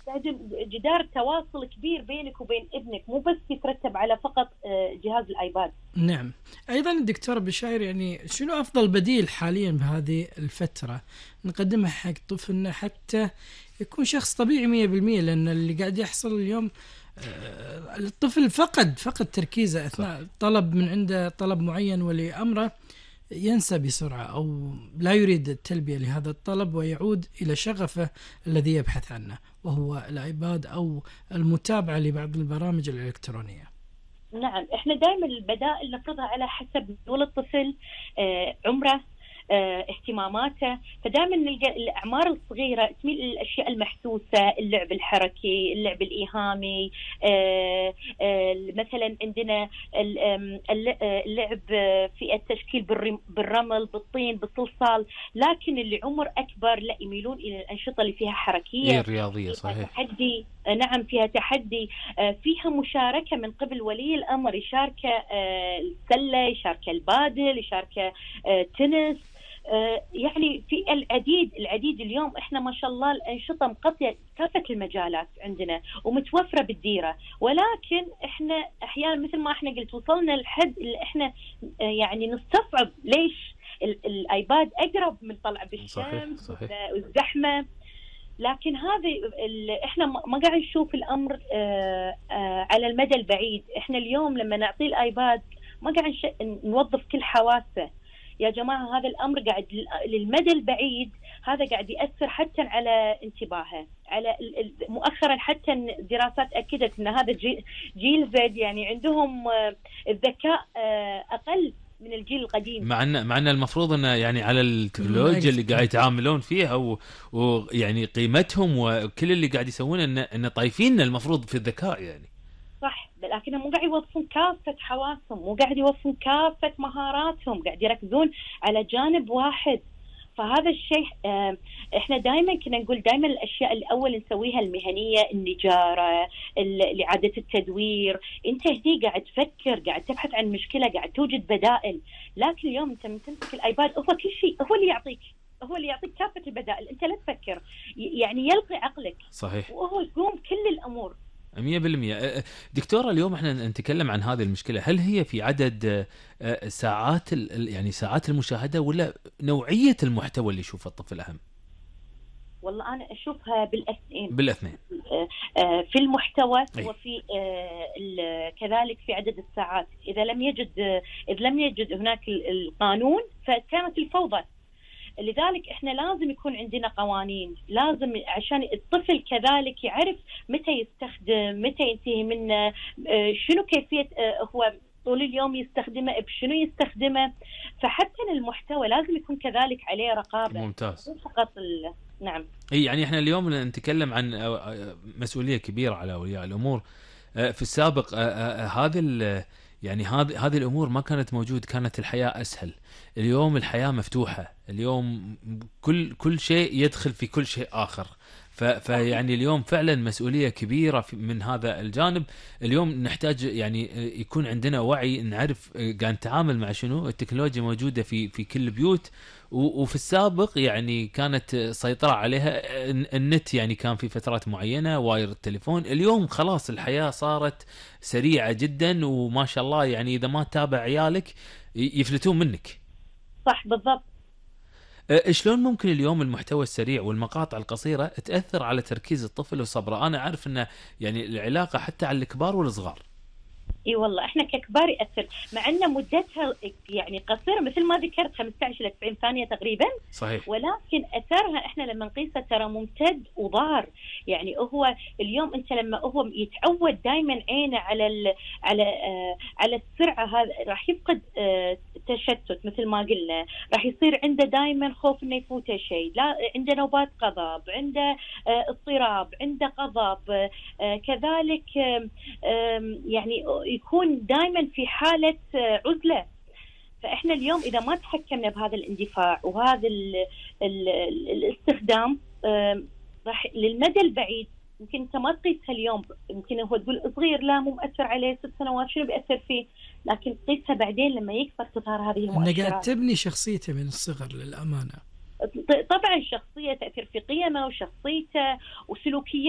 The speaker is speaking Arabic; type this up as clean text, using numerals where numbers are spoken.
جدار تواصل كبير بينك وبين ابنك، مو بس يترتب على فقط جهاز الآيباد. نعم. أيضا الدكتور بشاير، يعني شنو أفضل بديل حاليا بهذه الفترة نقدمها حق طفلنا حتى يكون شخص طبيعي 100%؟ لأن اللي قاعد يحصل اليوم الطفل فقد تركيزه أثناء طلب من عنده طلب معين، ولي أمره ينسى بسرعة أو لا يريد التلبية لهذا الطلب ويعود إلى شغفه الذي يبحث عنه، وهو الآيباد أو المتابعة لبعض البرامج الإلكترونية. نعم، احنا دائما البدائل نفرضها على حسب نول الطفل، عمره، اهتماماته. فدائما نلقى الأعمار الصغيرة تميل للأشياء المحسوسة، اللعب الحركي، اللعب الإيهامي، مثلا عندنا اللعب في التشكيل بالرمل، بالطين، بالصلصال. لكن اللي عمر أكبر لا، يميلون إلى الأنشطة اللي فيها حركية، الرياضية. صحيح. تحدي. نعم، فيها تحدي، فيها مشاركة من قبل ولي الأمر، يشارك السلة، يشارك البادل، يشارك تنس. يعني في العديد اليوم احنا ما شاء الله الأنشطة مغطية كافة المجالات عندنا ومتوفرة بالديرة. ولكن احنا احيانا مثل ما احنا قلت وصلنا لحد اللي احنا يعني نستصعب ليش الآيباد أقرب من طلع بالشمس والزحمة. لكن هذه احنا ما قاعد نشوف الأمر على المدى البعيد. احنا اليوم لما نعطيه الآيباد ما قاعد نوظف كل حواسه. يا جماعة هذا الأمر قاعد للمدى البعيد، هذا قاعد يأثر حتى على انتباهه. على مؤخرا حتى الدراسات أكدت أن هذا جيل زد يعني عندهم الذكاء أقل من الجيل القديم. مع أن المفروض أنه يعني على التكنولوجيا اللي قاعد يتعاملون فيها ويعني قيمتهم وكل اللي قاعد يسوونه أن طايفين المفروض في الذكاء يعني. صح، لكنهم مو قاعد يوظفون كافة حواسهم، مو قاعد يوظفون كافة مهاراتهم، قاعد يركزون على جانب واحد. فهذا الشيء احنا دائما كنا نقول دائما الاشياء اللي اول نسويها المهنيه، النجاره، اعاده التدوير، انت هدي قاعد تفكر، قاعد تبحث عن مشكله، قاعد توجد بدائل. لكن اليوم انت من تمسك الايباد هو كل شيء، هو اللي يعطيك كافه البدائل، انت لا تفكر، يعني يلقي عقلك. صحيح. وهو يقوم كل الامور 100%. دكتورة، اليوم احنا نتكلم عن هذه المشكلة، هل هي في عدد ساعات يعني ساعات المشاهدة، ولا نوعية المحتوى اللي يشوفه الطفل أهم؟ والله أنا أشوفها بالاثنين. في المحتوى أي. وفي كذلك في عدد الساعات. إذا لم يجد هناك القانون فكانت الفوضى. لذلك احنا لازم يكون عندنا قوانين، لازم عشان الطفل كذلك يعرف متى يستخدم، متى ينتهي منه، شنو كيفية هو طول اليوم يستخدمه، بشنو يستخدمه. فحتى المحتوى لازم يكون كذلك عليه رقابة. ممتاز. فقط نعم. يعني احنا اليوم نتكلم عن مسؤولية كبيرة على أولياء الأمور. في السابق يعني هذه الأمور ما كانت موجود، كانت الحياة أسهل. اليوم الحياة مفتوحة، اليوم كل شيء يدخل في كل شيء آخر. فيعني اليوم فعلا مسؤولية كبيرة من هذا الجانب. اليوم نحتاج يعني يكون عندنا وعي، نعرف قاعد نتعامل مع شنو. التكنولوجيا موجودة في كل البيوت، وفي السابق يعني كانت سيطرة عليها النت، يعني كان في فترات معينة واير التليفون. اليوم خلاص الحياة صارت سريعة جدا، وما شاء الله يعني إذا ما تتابع عيالك يفلتون منك. صح بالضبط. شلون ممكن اليوم المحتوى السريع والمقاطع القصيرة تأثر على تركيز الطفل وصبره؟ أنا أعرف أن يعني العلاقة حتى على الكبار والصغار. اي والله احنا ككبار يأثر، مع ان مدتها يعني قصيرة مثل ما ذكرت 15 ل 90 ثانية تقريبا. صحيح. ولكن اثرها احنا لما نقيسها ترى ممتد وضار. يعني هو اليوم انت لما هو يتعود دائما عينه على السرعة، هذا راح يفقد تشتت مثل ما قلنا، راح يصير عنده دائما خوف انه يفوته شيء، لا عنده نوبات غضب، عنده اضطراب، عنده غضب، كذلك يعني يكون دائما في حالة عزلة. فإحنا اليوم إذا ما تحكمنا بهذا الاندفاع وهذا الاستخدام راح للمدى البعيد. يمكن أنت ما تقيسها اليوم، يمكن هو تقول صغير لا مو مؤثر عليه 6 سنوات شنو بيأثر فيه، لكن قيسها بعدين لما يكبر تظهر هذه المؤثرات. إنه قاعد تبني شخصيته من الصغر للأمانة. طبعا شخصية تأثير في قيمه وشخصيته وسلوكياته.